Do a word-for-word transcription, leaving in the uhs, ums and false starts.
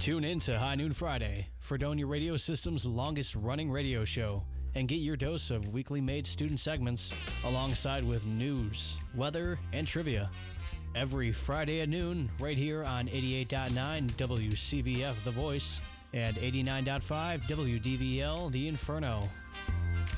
Tune in to High Noon Friday, Fredonia Radio System's longest-running radio show, and get your dose of weekly made student segments alongside with news, weather, and trivia. Every Friday at noon, right here on eighty-eight point nine W C V F The Voice and eighty-nine point five W D V L The Inferno.